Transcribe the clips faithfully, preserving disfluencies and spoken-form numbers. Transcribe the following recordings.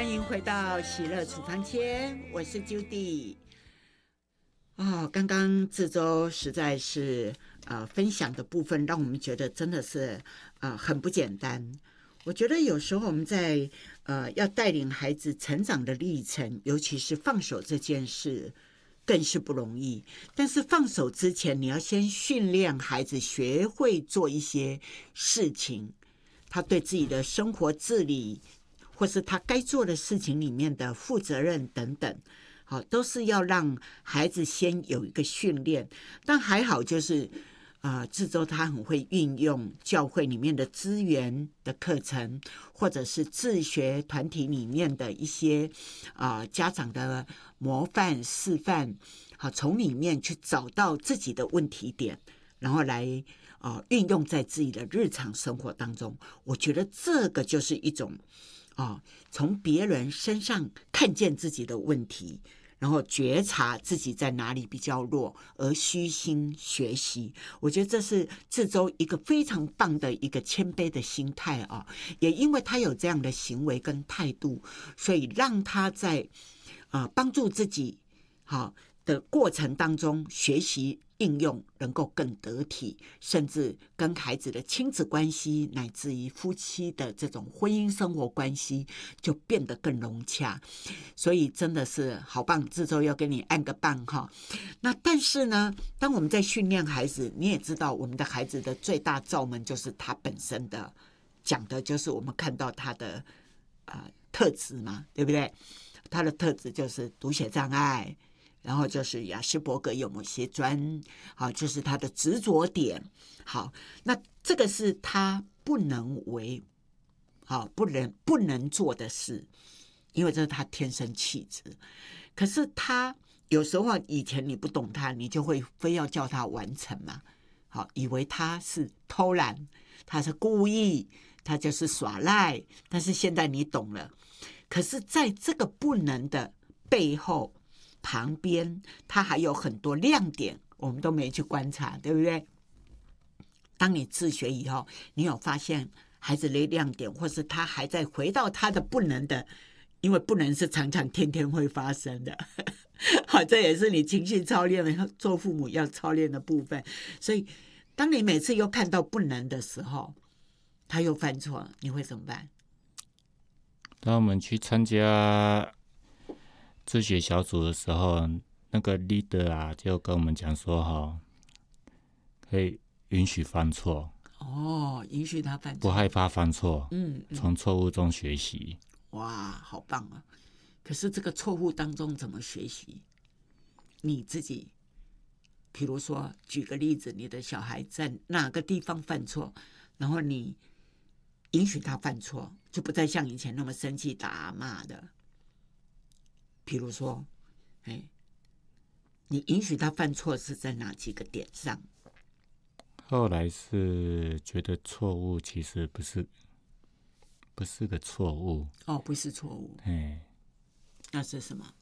欢迎回到喜乐处方间，我是 Judy。哦，刚刚志州实在是呃分享的部分，让我们觉得真的是呃很不简单。我觉得有时候我们在呃要带领孩子成长的历程，尤其是放手这件事，更是不容易。但是放手之前，你要先训练孩子学会做一些事情，他对自己的生活自理，或是他该做的事情里面的负责任等等。好，都是要让孩子先有一个训练。但还好就是呃，志州他很会运用教会里面的资源的课程，或者是自学团体里面的一些呃家长的模范示范，好，从里面去找到自己的问题点，然后来呃运用在自己的日常生活当中。我觉得这个就是一种哦，从别人身上看见自己的问题，然后觉察自己在哪里比较弱，而虚心学习。我觉得这是志州一个非常棒的一个谦卑的心态啊！也因为他有这样的行为跟态度，所以让他在呃帮助自己好的过程当中学习应用能够更得体，甚至跟孩子的亲子关系乃至于夫妻的这种婚姻生活关系就变得更融洽。所以真的是好棒，志州要给你按个棒哈。那但是呢，当我们在训练孩子，你也知道我们的孩子的最大罩门就是他本身的，讲的就是我们看到他的呃特质嘛，对不对？他的特质就是读写障碍，然后就是亚斯伯格有某些专，好，就是他的执着点。好，那这个是他不能为，好，不能不能做的事，因为这是他天生气质。可是他有时候以前你不懂他，你就会非要叫他完成嘛，好，以为他是偷懒，他是故意，他就是耍赖。但是现在你懂了。可是在这个不能的背后旁边，它还有很多亮点，我们都没去观察，对不对？当你自学以后，你有发现孩子的亮点，或是他还在回到他的不能的，因为不能是常常天天会发生的好，这也是你情绪操练的做父母要操练的部分。所以当你每次又看到不能的时候，他又犯错，你会怎么办？ 当我们去参加自学小组的时候，那个 leader 啊，就跟我们讲说哈，可以允许犯错。 哦，允许他犯错， 不害怕犯错， 嗯，嗯从错误中学习。 哇，好棒啊！可是这个错误当中怎么学习？你自己，比如说举个例子，你的小孩在哪个地方犯错，然后你允许他犯错，就不再像以前那么生气打骂的。比如说，哎，你允许他犯错是在哪几个点上？ 后来是觉得错误其实不是不是个错误。 哦，不是错误， 哎， 那是什么？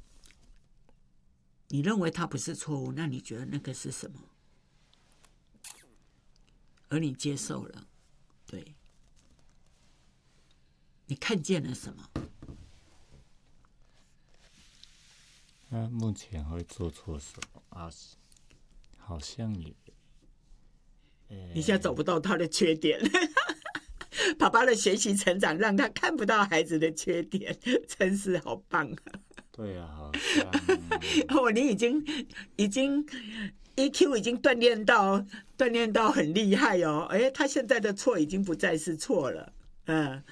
你认为它不是错误，那你觉得那个是什么？而你接受了，对，你看见了什么？ 那目前会做错什么啊？好像也， 你现在找不到他的缺点。爸爸的学习成长让他看不到孩子的缺点，真是好棒啊！ 对啊，好像哦，你已经已经 E Q 已经锻炼到锻炼到很厉害哦。哎，他现在的错已经不再是错了，嗯。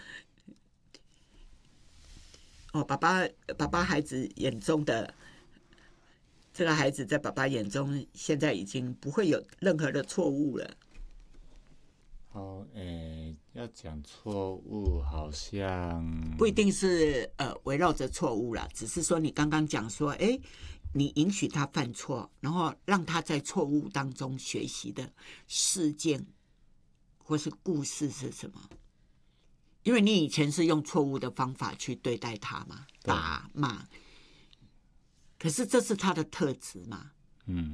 哦，爸爸爸爸孩子眼中的这个孩子，在爸爸眼中现在已经不会有任何的错误了。 好，诶，要讲错误，好像不一定是呃围绕着错误啦，只是说你刚刚讲说，哎，你允许他犯错，然后让他在错误当中学习的事件或是故事是什么？因为你以前是用错误的方法去对待他嘛，打骂，可是这是他的特质嘛， 嗯。